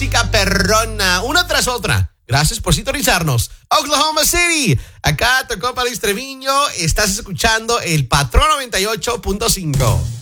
música perrona, una tras otra. Gracias por sintonizarnos. Oklahoma City, acá tocó Palis Treviño. Estás escuchando el Patrón 98.5.